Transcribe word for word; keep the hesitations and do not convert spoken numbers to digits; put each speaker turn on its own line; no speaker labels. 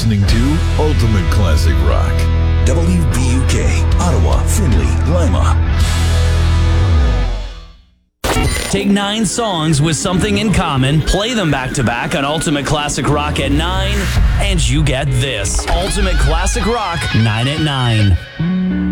listening to Ultimate Classic Rock.
W B U K, Ottawa, Findlay, Lima.
Take nine songs with something in common, play them back to back on Ultimate Classic Rock at nine, and you get this. Ultimate Classic Rock, nine at nine.